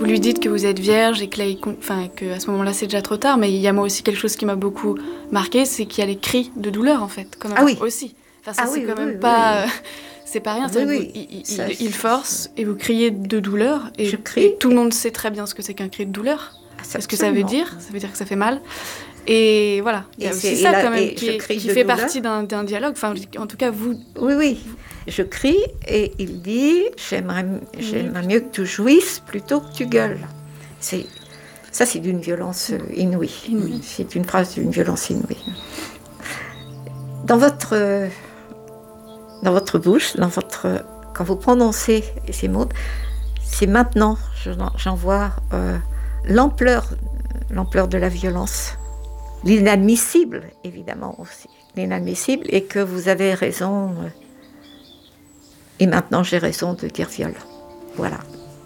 Vous lui dites que vous êtes vierge et que à ce moment-là c'est déjà trop tard, mais il y a moi aussi quelque chose qui m'a beaucoup marqué, c'est qu'il y a les cris de douleur en fait, quand même. Ah oui. Aussi. Enfin, ça, Ah c'est oui, quand même oui, pas... oui. C'est pas rien, Oui, il force et vous criez de douleur et, Je crie. et tout le monde sait très bien ce que c'est qu'un cri de douleur. Parce que ça veut dire que ça fait mal. Et voilà, il y a aussi ça quand même qui fait partie d'un dialogue. Enfin, en tout cas, vous... Oui. Je crie et il dit « J'aimerais mieux que tu jouisses plutôt que tu gueules ». Ça, c'est d'une violence inouïe. C'est une phrase d'une violence inouïe. Dans votre bouche, quand vous prononcez ces mots, c'est maintenant, j'en vois l'ampleur de la violence, l'inadmissible, évidemment aussi, l'inadmissible, et que vous avez raison, et maintenant j'ai raison de dire viol. Voilà.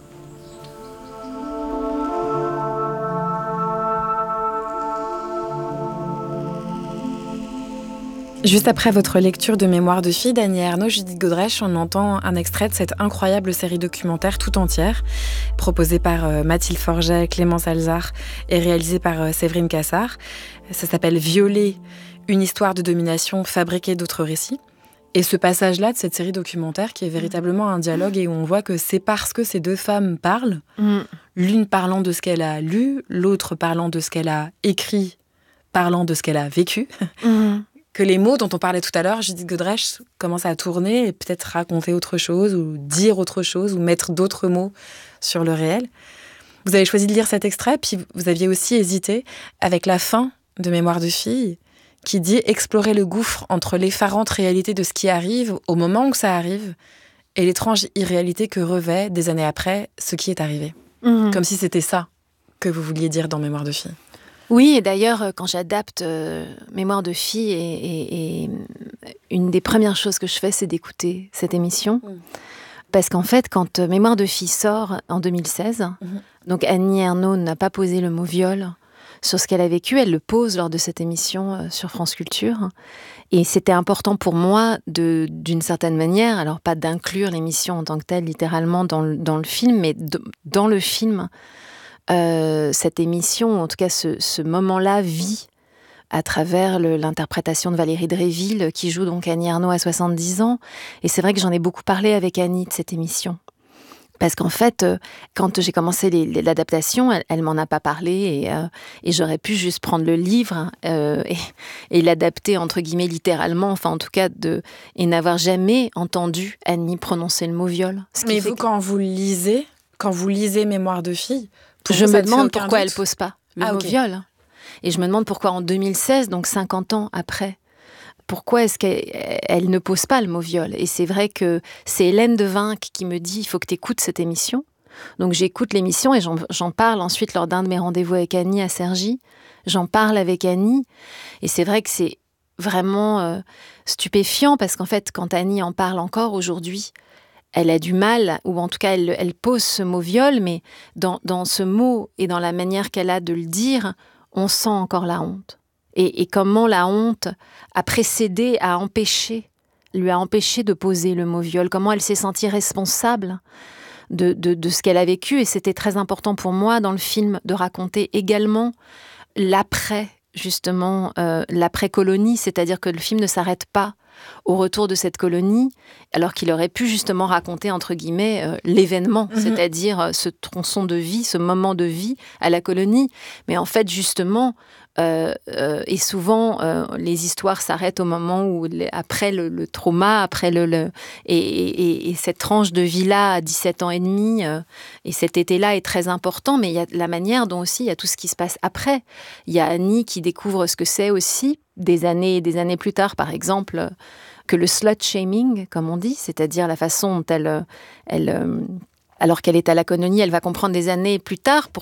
Juste après votre lecture de Mémoire de fille d'Annie Ernaux, Judith Godrèche, on entend un extrait de cette incroyable série documentaire tout entière, proposée par Mathilde Forget, Clémence Alzard et réalisée par Séverine Cassard. Ça s'appelle « Violer, une histoire de domination fabriquée d'autres récits ». Et ce passage-là de cette série documentaire qui est véritablement un dialogue et où on voit que c'est parce que ces deux femmes parlent, l'une parlant de ce qu'elle a lu, l'autre parlant de ce qu'elle a écrit, parlant de ce qu'elle a vécu, que les mots dont on parlait tout à l'heure, Judith Godrèche commence à tourner et peut-être raconter autre chose ou dire autre chose ou mettre d'autres mots sur le réel. Vous avez choisi de lire cet extrait, puis vous aviez aussi hésité avec la fin de Mémoire de fille qui dit « Explorer le gouffre entre l'effarante réalité de ce qui arrive au moment où ça arrive et l'étrange irréalité que revêt, des années après, ce qui est arrivé. » Comme si c'était ça que vous vouliez dire dans Mémoire de fille. Oui, et d'ailleurs, quand j'adapte Mémoire de fille, et une des premières choses que je fais, c'est d'écouter cette émission. Parce qu'en fait, quand Mémoire de fille sort en 2016, donc Annie Ernaux n'a pas posé le mot viol sur ce qu'elle a vécu, elle le pose lors de cette émission sur France Culture. Et c'était important pour moi, d'une certaine manière, alors pas d'inclure l'émission en tant que telle, littéralement, dans le film, mais dans le film, cette émission, en tout cas ce moment-là, vit à travers l'interprétation de Valérie Dréville, qui joue donc Annie Ernaux à 70 ans. Et c'est vrai que j'en ai beaucoup parlé avec Annie de cette émission. Parce qu'en fait, quand j'ai commencé l'adaptation, elle m'en a pas parlé et j'aurais pu juste prendre le livre et l'adapter entre guillemets littéralement, enfin en tout cas et n'avoir jamais entendu Annie prononcer le mot viol. Mais vous, quand vous lisez Mémoire de fille, je me demande pourquoi elle pose pas le mot viol. Et je me demande pourquoi en 2016, donc 50 ans après, pourquoi est-ce qu'elle ne pose pas le mot viol? Et c'est vrai que c'est Hélène Devinck qui me dit « il faut que tu écoutes cette émission ». Donc j'écoute l'émission et j'en parle ensuite lors d'un de mes rendez-vous avec Annie à Cergy. J'en parle avec Annie et c'est vrai que c'est vraiment stupéfiant parce qu'en fait, quand Annie en parle encore aujourd'hui, elle a du mal, ou en tout cas elle pose ce mot viol, mais dans ce mot et dans la manière qu'elle a de le dire, on sent encore la honte. Et comment la honte a précédé, lui a empêché de poser le mot viol. Comment elle s'est sentie responsable de ce qu'elle a vécu. Et c'était très important pour moi dans le film de raconter également l'après, justement, l'après-colonie. C'est-à-dire que le film ne s'arrête pas au retour de cette colonie, alors qu'il aurait pu justement raconter, entre guillemets, l'événement, c'est-à-dire ce tronçon de vie, ce moment de vie à la colonie. Mais en fait, justement, et souvent, les histoires s'arrêtent au moment où, après le trauma, après et cette tranche de vie-là à 17 ans et demi, et cet été-là est très important, mais il y a la manière dont aussi il y a tout ce qui se passe après. Il y a Annie qui découvre ce que c'est aussi, des années plus tard, par exemple, que le slut-shaming, comme on dit, c'est-à-dire la façon dont elle alors qu'elle est à la colonie, elle va comprendre des années plus tard